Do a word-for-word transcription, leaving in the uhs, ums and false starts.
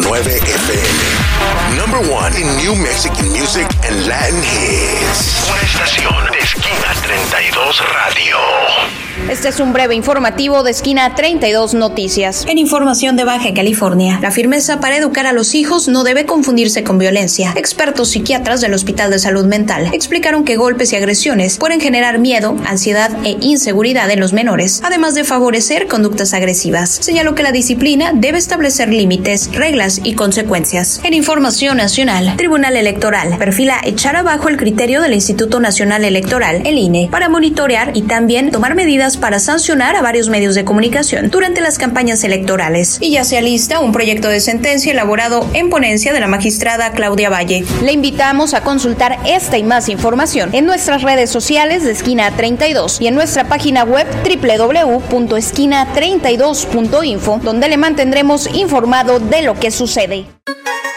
nueve F M. Number one in New Mexican music and Latin hits. Una estación de Esquina treinta y dos Radio. Este es un breve informativo de Esquina treinta y dos Noticias. En información de Baja California, la firmeza para educar a los hijos no debe confundirse con violencia. Expertos psiquiatras del Hospital de Salud Mental explicaron que golpes y agresiones pueden generar miedo, ansiedad e inseguridad en los menores, además de favorecer conductas agresivas. Señaló que la disciplina debe establecer límites, reglas y consecuencias. En información nacional, Tribunal Electoral perfila echar abajo el criterio del Instituto Nacional Electoral, el I N E, para monitorear y también tomar medidas para sancionar a varios medios de comunicación durante las campañas electorales. Y ya se alista un proyecto de sentencia elaborado en ponencia de la magistrada Claudia Valle. Le invitamos a consultar esta y más información en nuestras redes sociales de Esquina treinta y dos y en nuestra página web doble u doble u doble u punto esquina treinta y dos punto info, donde le mantendremos informado de lo que sucede.